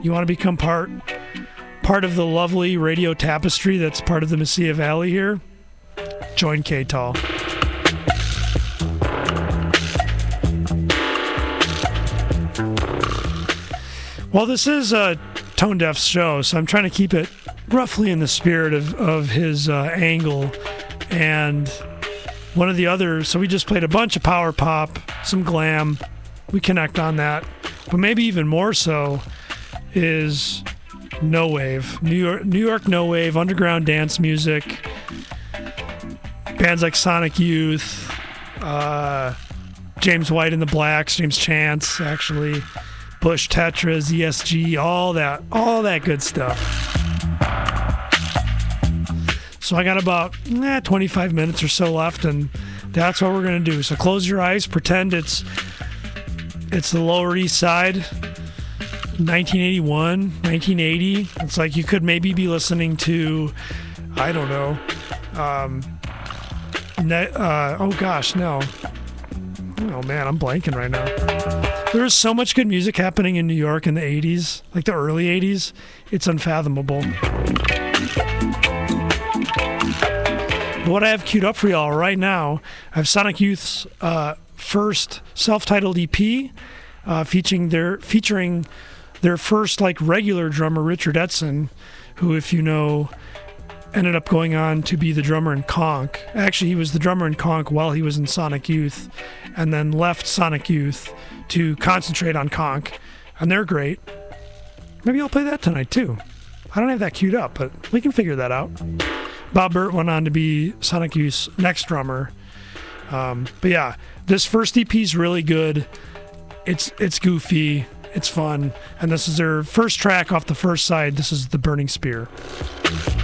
You want to become part of the lovely radio tapestry that's part of the Mesilla Valley here? Join K-Tall. Well, this is a Tone Deaf show, so I'm trying to keep it roughly in the spirit of his angle. And one of the others, so we just played a bunch of power pop, some glam. We connect on that. But maybe even more so is no wave. New York no wave, underground dance music. Bands like Sonic Youth, James White and the Blacks, James Chance, actually. Bush Tetras, ESG, all that good stuff. So I got about 25 minutes or so left, and that's what we're going to do. So close your eyes, pretend it's the Lower East Side, 1981, 1980. It's like you could maybe be listening to, I don't know, oh gosh, no. Oh man, I'm blanking right now. There was so much good music happening in New York in the 80s, like the early 80s. It's unfathomable. But what I have queued up for y'all right now, I have Sonic Youth's first self-titled EP, featuring their first like regular drummer, Richard Edson, who, if you know, ended up going on to be the drummer in Conk. Actually, he was the drummer in Conk while he was in Sonic Youth, and then left Sonic Youth to concentrate on Conk, and they're great. Maybe I'll play that tonight too. I don't have that queued up, but we can figure that out. Bob Burt went on to be Sonic Youth's next drummer. But yeah, this first EP is really good. It's goofy, it's fun, and this is their first track off the first side. This is The Burning Spear.